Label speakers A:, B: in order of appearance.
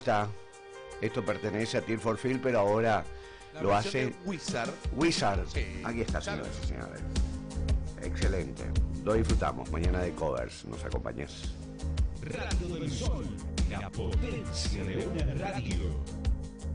A: Está. Esto pertenece a Tear for Fear, pero ahora lo hace Wizard.
B: Sí,
A: Aquí está, señoras y señores. Excelente. Lo disfrutamos. Mañana de covers. ¿Nos acompañas?
C: Radio del Sol, la potencia de una radio.